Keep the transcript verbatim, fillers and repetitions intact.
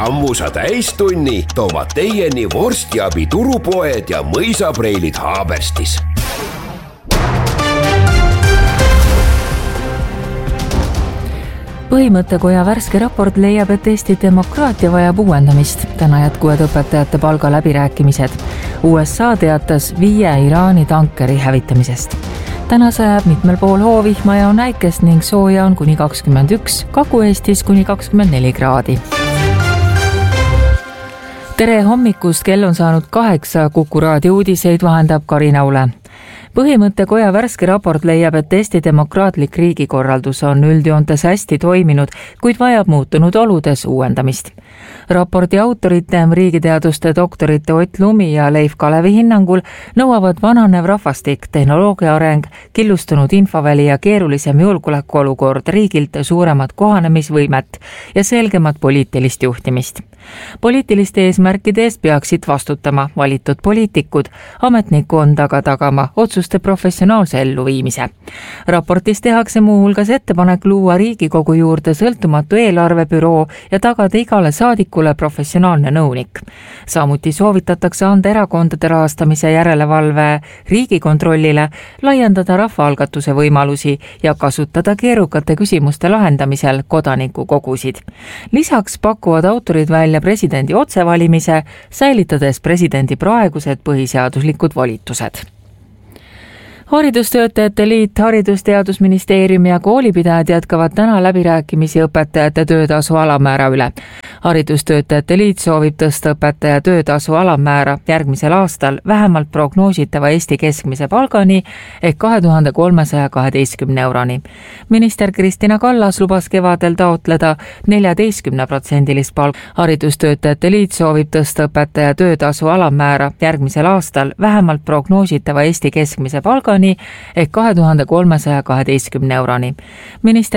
Sammusa täistunni toovad teieni vorstiabi turupoed ja mõisapreilid Haaberstis. Põhimõttekoja värske raport leiab, et Eesti demokraatia vajab uuendamist. Täna jätkuvad õpetajate palga läbirääkimised. U S A teatas viie Iraani tankeri hävitamisest. Täna sajab mitmel pool hoovihma ja on äikest ning sooja on kuni kakskümmend üks, Kagu-Eestis kuni kakskümmend neli kraadi. Tere hommikust, kell on saanud kaheksa, Kuku raadio uudiseid vahendab Karina Ule. Põhimõttekoja värske raport leiab, et Eesti demokraatlik riigikorraldus on üldjoontes hästi toiminud, kuid vajab muutunud oludes uuendamist. Raporti autorite, riigiteaduste doktorite Ott Lumi ja Leif Kalevi hinnangul nõuavad vananev rahvastik, tehnoloogia areng, killustunud infoväli ja keerulisem julgeolekuolukord riigilt suuremat kohanemisvõimet ja selgemat poliitilist juhtimist. Poliitiliste eesmärkide eest peaksid vastutama valitud poliitikud, ametnikkond aga tagama otsuste professionaalse elluviimise. Raportis tehakse muu hulgas ettepanek luua Riigikogu juurde sõltumatu eelarvebüroo ja tagada igale saadikule professionaalne nõunik. Samuti soovitatakse anda erakondade rahastamise järelevalve Riigikontrollile, laiendada rahvaalgatuse võimalusi ja kasutada keerukate küsimuste lahendamisel kodanikukogusid. Lisaks pakuvad autorid välja presidendi otsevalimise, säilitades presidendi praegused põhiseaduslikud volitused. Haridustöötajate liit, Haridus-Teadusministeerium ja koolipidajad jätkavad täna läbirääkimisi õpetajate töötasu alammäära üle. Haridustöötajate liit soovib tõsta õpetaja töötasu alammäära järgmisel aastal vähemalt prognoositava Eesti keskmise palgani ehk kahe tuhande kolmesaja kaheteistkümne euroni. Minister Kristina Kallas lubas kevadel taotleda neljateistkümne protsendilist palga. Haridustöötajate liit soovib tõsta õpetaja töötasu alammäära järgmisel aastal vähemalt prognoositava Eesti keskmise palgani ehk kahe tuhande kolmesaja kaheteistkümne euroni. Minister